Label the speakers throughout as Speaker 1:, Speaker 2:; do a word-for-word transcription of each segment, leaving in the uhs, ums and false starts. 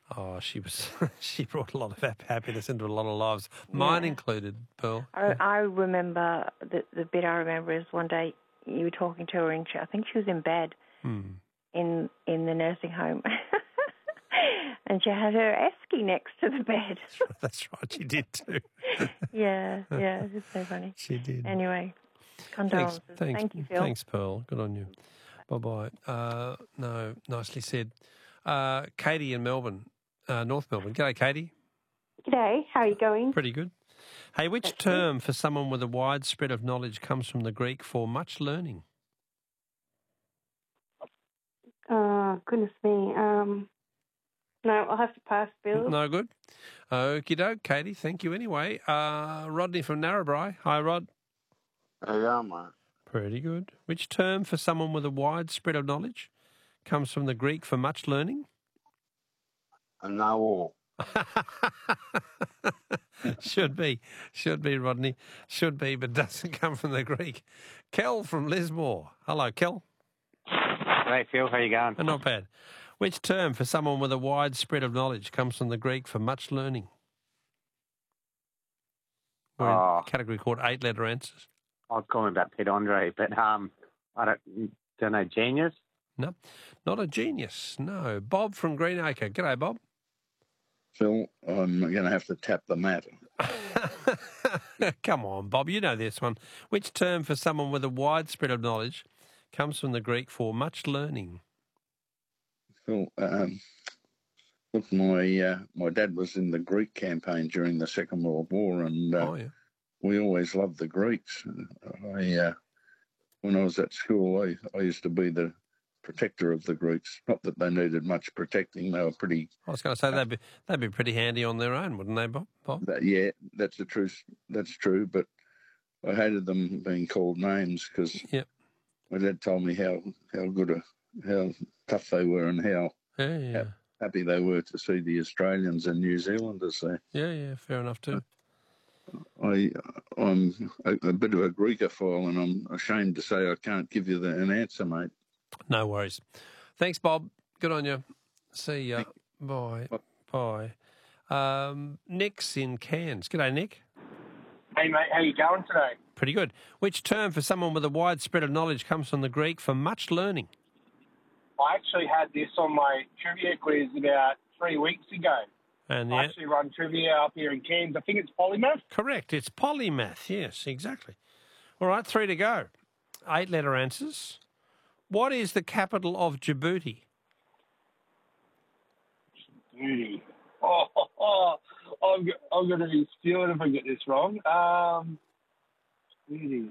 Speaker 1: Oh, she was. She brought a lot of hap- happiness into a lot of lives, mine
Speaker 2: Yeah.
Speaker 1: included, Pearl.
Speaker 2: I, I remember, the, the bit I remember is one day you were talking to her and she, I think she was in bed
Speaker 1: Hmm.
Speaker 2: in, in the nursing home. And she had her esky next to the bed.
Speaker 1: That's right, she did too.
Speaker 2: Yeah, yeah, it's so funny.
Speaker 1: She did.
Speaker 2: Anyway,
Speaker 1: Thanks,
Speaker 2: condolences.
Speaker 1: thanks,
Speaker 2: Thank you, Phil.
Speaker 1: thanks, Pearl. Good on you. Bye-bye. Uh, no, nicely said. Uh, Katie in Melbourne, uh, North Melbourne. G'day, Katie.
Speaker 3: G'day, how are you going?
Speaker 1: Pretty good. Hey, which
Speaker 3: That's
Speaker 1: term for someone with a wide spread of knowledge comes from the Greek for much learning?
Speaker 3: Oh, goodness me. Um, no, I'll have to pass, Bill.
Speaker 1: No good. Okie doke, Katie. Thank you anyway. Uh, Rodney from Narrabri. Hi, Rod.
Speaker 4: How you going, mate?
Speaker 1: Pretty good. Which term for someone with a wide spread of knowledge comes from the Greek for much learning?
Speaker 4: A know-all.
Speaker 1: Should be. Should be, Rodney. Should be, but doesn't come from the Greek. Kel from Lismore. Hello, Kel.
Speaker 5: Hey, Phil. How you going?
Speaker 1: Uh, Not bad. Which term for someone with a wide spread of knowledge comes from the Greek for much learning? We're in
Speaker 5: Oh.
Speaker 1: a category called eight-letter answers.
Speaker 5: I was calling about Pete Andre, but um, I don't don't know. Genius?
Speaker 1: No, not a genius. No. Bob from Greenacre. G'day, Bob.
Speaker 6: Phil, I'm going to have to tap the mat.
Speaker 1: Come on, Bob. You know this one. Which term for someone with a wide spread of knowledge comes from the Greek for much learning?
Speaker 6: Phil, um, look, my uh, my dad was in the Greek campaign during the Second World War, and uh,
Speaker 1: Oh, yeah.
Speaker 6: we always loved the Greeks. I, uh, when I was at school, I, I used to be the protector of the Greeks. Not that they needed much protecting; they were pretty.
Speaker 1: I was going to say they'd be they'd be pretty handy on their own, wouldn't they, Bob? Bob?
Speaker 6: That, yeah, that's the truth. That's true. But I hated them being called names because
Speaker 1: Yep.
Speaker 6: my dad told me how how good a how tough they were and how
Speaker 1: Yeah, yeah,
Speaker 6: happy they were to see the Australians and New Zealanders there.
Speaker 1: yeah, yeah. Fair enough too.
Speaker 6: I, I'm a, a bit of a Greekophile, and I'm ashamed to say I can't give you the, an answer, mate.
Speaker 1: No worries. Thanks, Bob. Good on you. See ya. Bye. Bye. Um, Nick's in Cairns. G'day, Nick.
Speaker 7: Hey, mate, how you going today?
Speaker 1: Pretty good. Which term for someone with a wide spread of knowledge comes from the Greek for much learning?
Speaker 7: I actually had this on my trivia quiz about three weeks ago.
Speaker 1: And
Speaker 7: I
Speaker 1: the,
Speaker 7: actually run trivia up here in Cairns. I think it's polymath.
Speaker 1: correct. It's polymath. Yes, exactly. All right, three to go. Eight-letter answers. What is the capital of Djibouti?
Speaker 7: Beauty. Oh, oh, oh, I'm, go- I'm going to be spewing if I get this wrong. Um, beauty.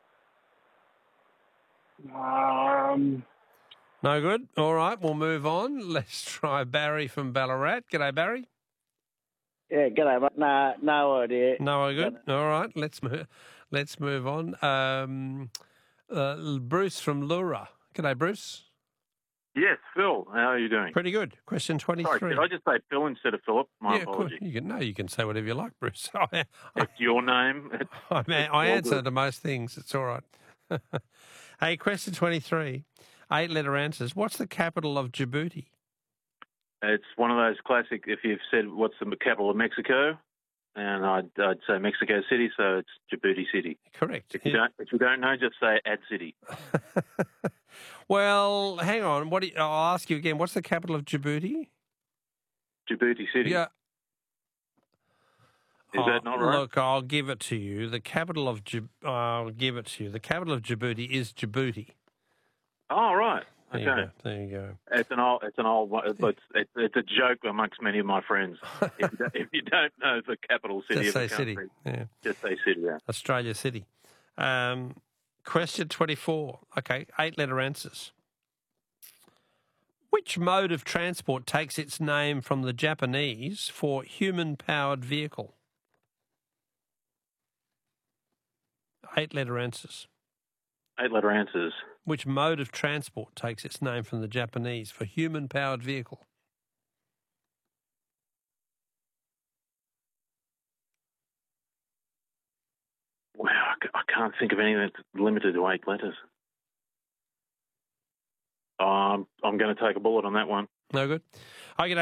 Speaker 7: Um,
Speaker 1: No good. All right, we'll move on. Let's try Barry from Ballarat. G'day, Barry.
Speaker 8: Yeah, g'day, mate. No, no idea.
Speaker 1: No good. All right, let's move. Let's move on. Um, uh, Bruce from Lura. G'day, Bruce.
Speaker 9: Yes, Phil. How are you doing?
Speaker 1: Pretty good. Question twenty-three.
Speaker 9: Sorry, did I just say Phil instead of Philip? My
Speaker 1: yeah, cool.
Speaker 9: apology.
Speaker 1: You can no, you can say whatever you like, Bruce. I,
Speaker 9: It's your name. It's,
Speaker 1: I, man,
Speaker 9: it's
Speaker 1: I
Speaker 9: all
Speaker 1: answer
Speaker 9: good.
Speaker 1: to most things. It's all right. Hey, question twenty-three. Eight-letter answers. What's the capital of Djibouti?
Speaker 9: It's one of those classic. If you've said what's the capital of Mexico, and I'd, I'd say Mexico City, so it's Djibouti City.
Speaker 1: Correct.
Speaker 9: If you don't, if you don't know, just say Ad City.
Speaker 1: Well, hang on. What do you, I'll ask you again. What's the capital of Djibouti?
Speaker 9: Djibouti City.
Speaker 1: Yeah.
Speaker 9: Is that not right?
Speaker 1: Look, I'll give it to you. The capital of Djib- I'll give it to you. The capital of Djibouti is Djibouti.
Speaker 9: Oh, right.
Speaker 1: There
Speaker 9: Okay.
Speaker 1: you go. There you go.
Speaker 9: It's an old, it's an old, one. it's, it's, it's a joke amongst many of my friends. if, you don't, if you don't know the capital city
Speaker 1: Just
Speaker 9: of the
Speaker 1: say city.
Speaker 9: country,
Speaker 1: Yeah.
Speaker 9: just say city. Yeah.
Speaker 1: Australia City. Um, question twenty-four. Okay, eight-letter answers. Which mode of transport takes its name from the Japanese for human-powered vehicle? Eight-letter answers.
Speaker 9: Eight-letter answers.
Speaker 1: Which mode of transport takes its name from the Japanese for human-powered vehicle?
Speaker 9: Wow, I ca- I can't think of anything that's limited to eight letters. Um, I'm going to take a bullet on that one.
Speaker 1: No good. Okay.